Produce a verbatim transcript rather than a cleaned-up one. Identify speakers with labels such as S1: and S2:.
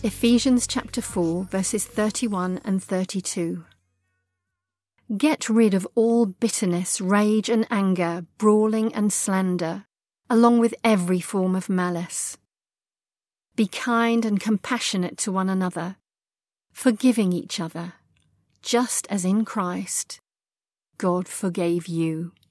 S1: Ephesians chapter four, verses thirty-one and thirty-two. Get rid of all bitterness, rage and anger, brawling and slander, along with every form of malice. Be kind and compassionate to one another, forgiving each other, just as in Christ God forgave you.